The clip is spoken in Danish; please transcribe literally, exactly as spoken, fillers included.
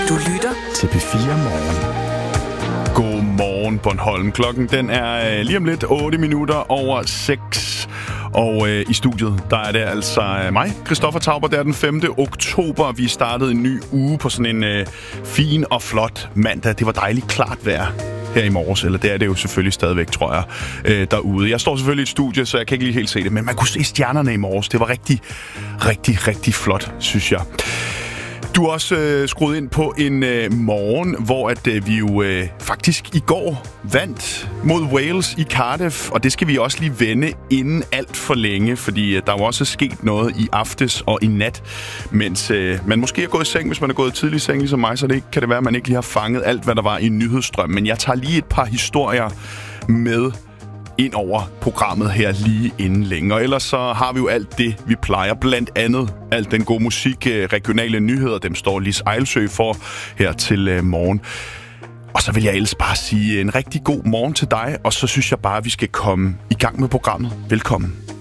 Du lytter til P fire Morgen. Godmorgen, Bornholm. Klokken den er øh, lige om lidt otte minutter over seks. Og øh, i studiet, der er det altså mig, Christoffer Tauber. Det er den femte oktober. Vi startede en ny uge på sådan en øh, fin og flot mandag. Det var dejligt klart vejr her i morges, eller det er det jo selvfølgelig stadigvæk, tror jeg, øh, derude. Jeg står selvfølgelig i et studie, så jeg kan ikke lige helt se det, men man kunne se stjernerne i morges. Det var rigtig, rigtig, rigtig flot, synes jeg. Du er også øh, skruet ind på en øh, morgen, hvor at, øh, vi jo øh, faktisk i går vandt mod Wales i Cardiff, og det skal vi også lige vende inden alt for længe, fordi øh, der er jo også sket noget i aftes og i nat, mens øh, man måske er gået i seng, hvis man er gået tidlig i seng ligesom mig, så det kan det være, at man ikke lige har fanget alt, hvad der var i nyhedsstrøm. Men jeg tager lige et par historier med ind over programmet her lige inden længe. Og ellers så har vi jo alt det, vi plejer. Blandt andet alt den gode musik, regionale nyheder, dem står Lis Ejlsø for her til morgen. Og så vil jeg ellers bare sige en rigtig god morgen til dig, og så synes jeg bare, at vi skal komme i gang med programmet. Velkommen.